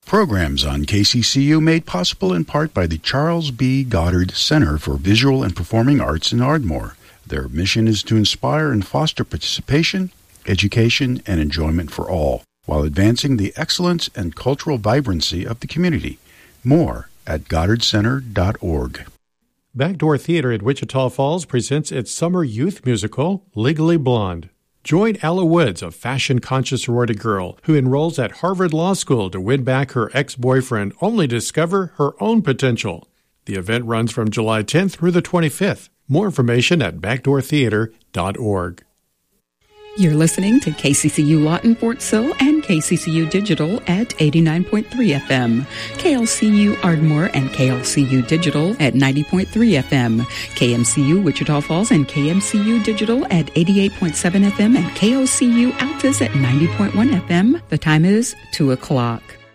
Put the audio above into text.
Programs on KCCU made possible in part by the Charles B. Goddard Center for Visual and Performing Arts in Ardmore. Their mission is to inspire and foster participation, education, and enjoyment for all, while advancing the excellence and cultural vibrancy of the community. More at goddardcenter.org. Backdoor Theater at Wichita Falls presents its summer youth musical, Legally Blonde. Join Ella Woods, a fashion-conscious sorority girl who enrolls at Harvard Law School to win back her ex-boyfriend, only to discover her own potential. The event runs from July 10th through the 25th. More information at backdoortheater.org. You're listening to KCCU Lawton Fort Sill and KCCU Digital at 89.3 FM, KLCU Ardmore and KLCU Digital at 90.3 FM, KMCU Wichita Falls and KMCU Digital at 88.7 FM, and KOCU Altus at 90.1 FM. The time is 2 o'clock.